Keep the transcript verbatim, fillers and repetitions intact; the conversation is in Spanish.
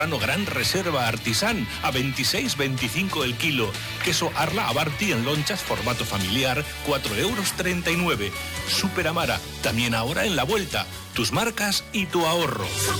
Gran Reserva Artisán a veintiséis veinticinco el kilo. Queso Arla Abarti en lonchas formato familiar, cuatro euros treinta y nueve. Super Amara, también ahora en la vuelta. Tus marcas y tu ahorro.